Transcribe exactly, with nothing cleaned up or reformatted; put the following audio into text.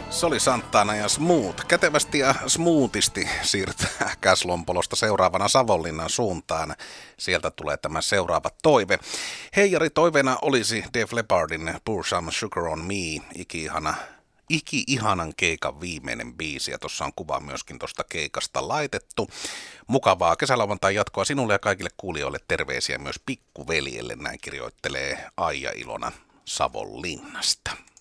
Se oli Santana ja Smooth. Kätevästi ja smoothisti siirtää Käslompolosta seuraavana Savonlinnan suuntaan. Sieltä tulee tämä seuraava toive. Heijari toiveena olisi Def Leppardin Pour Some Sugar on Me, iki-ihana, iki-ihanan keikan viimeinen biisi. Ja tuossa on kuva myöskin tuosta keikasta laitettu. Mukavaa kesälauantai jatkoa sinulle ja kaikille kuulijoille, terveisiä myös pikkuveljelle, näin kirjoittelee Aija Ilona Savonlinnasta.